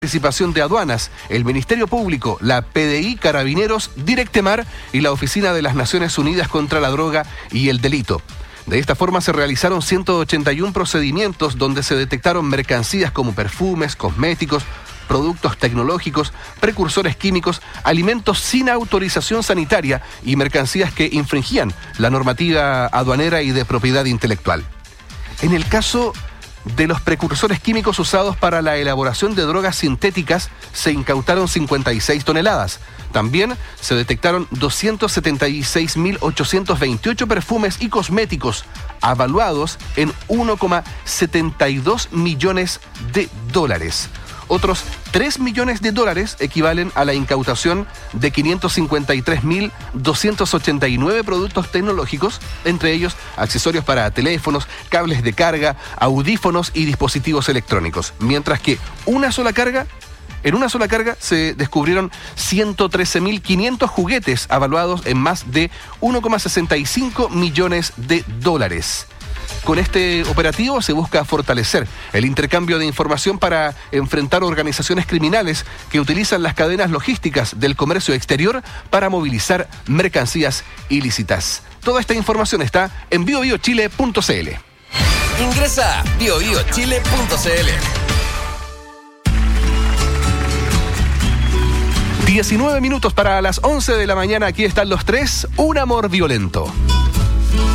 Participación de Aduanas, el Ministerio Público, la PDI, Carabineros, Directemar y la Oficina de las Naciones Unidas contra la Droga y el Delito. De esta forma se realizaron 181 procedimientos donde se detectaron mercancías como perfumes, cosméticos, productos tecnológicos, precursores químicos, alimentos sin autorización sanitaria y mercancías que infringían la normativa aduanera y de propiedad intelectual. En el caso de los precursores químicos usados para la elaboración de drogas sintéticas, se incautaron 56 toneladas. También se detectaron 276.828 perfumes y cosméticos, avaluados en 1,72 millones de dólares. Otros 3 millones de dólares equivalen a la incautación de 553.289 productos tecnológicos, entre ellos accesorios para teléfonos, cables de carga, audífonos y dispositivos electrónicos. Mientras que en una sola carga se descubrieron 113.500 juguetes avaluados en más de 1,65 millones de dólares. Con este operativo se busca fortalecer el intercambio de información para enfrentar organizaciones criminales que utilizan las cadenas logísticas del comercio exterior para movilizar mercancías ilícitas. Toda esta información está en biobiochile.cl. Ingresa a biobiochile.cl. 19 minutos para las 11 de la mañana. Aquí están los tres. Un amor violento.